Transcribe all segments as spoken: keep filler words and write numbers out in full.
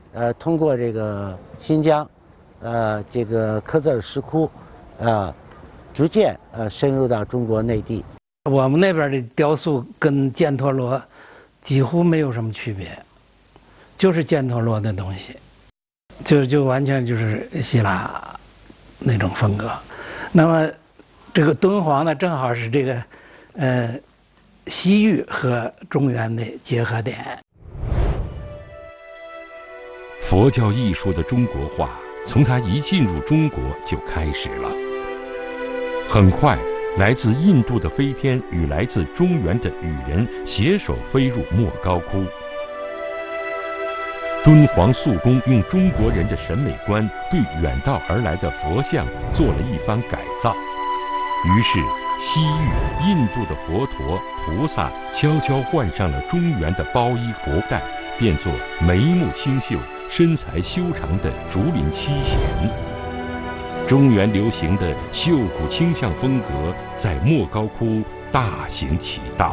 呃，通过这个新疆，呃，这个克孜尔石窟，啊，逐渐呃深入到中国内地。 我们那边的雕塑跟犍陀罗几乎没有什么区别，就是犍陀罗的东西，就就完全就是希腊那种风格。那么这个敦煌呢，正好是这个呃西域和中原的结合点。 佛教艺术的中国化，从它一进入中国就开始了。很快，来自印度的飞天与来自中原的羽人携手飞入莫高窟。敦煌素公用中国人的审美观对远道而来的佛像做了一番改造，于是西域、印度的佛陀、菩萨悄悄换上了中原的包衣国带，变作眉目清秀、身材修长的竹林七贤。中原流行的秀骨倾向风格在莫高窟大行其道。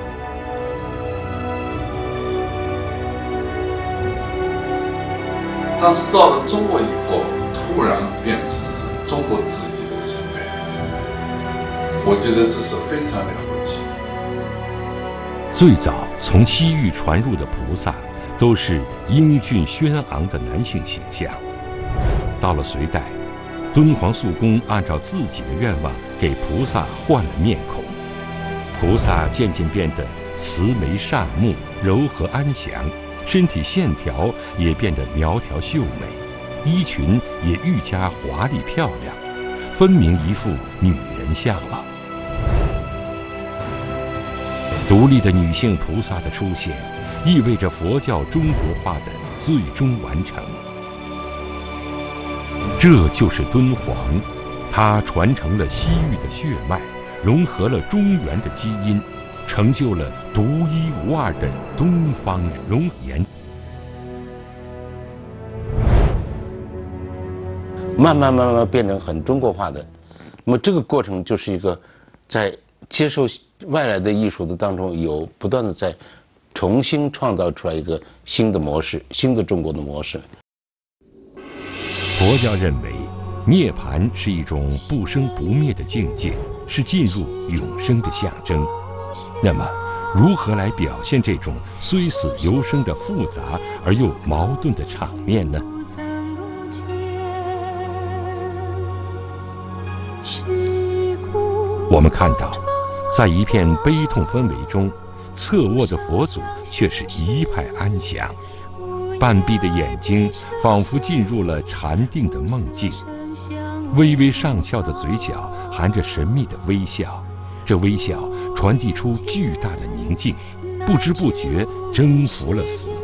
但是到了中国以后，突然变成是中国自己的审美，我觉得这是非常了不起。 最早从西域传入的菩萨都是英俊轩昂的男性形象，到了隋代，敦煌素公按照自己的愿望给菩萨换了面孔，菩萨渐渐变得慈眉善目、柔和安详，身体线条也变得苗条秀美，衣裙也愈加华丽漂亮，分明一副女人相了。独立的女性菩萨的出现，意味着佛教中国化的最终完成。这就是敦煌，它传承了西域的血脉，融合了中原的基因，成就了独一无二的东方容颜。 慢慢慢慢变成很中国化的，那么这个过程就是一个在接受外来的艺术的当中，有不断的在重新创造出来一个新的模式，新的中国的模式。 佛教认为，涅槃是一种不生不灭的境界，是进入永生的象征。那么，如何来表现这种虽死犹生的复杂而又矛盾的场面呢？我们看到，在一片悲痛氛围中，侧卧的佛祖却是一派安详，半闭的眼睛仿佛进入了禅定的梦境，微微上翘的嘴角含着神秘的微笑，这微笑传递出巨大的宁静，不知不觉征服了死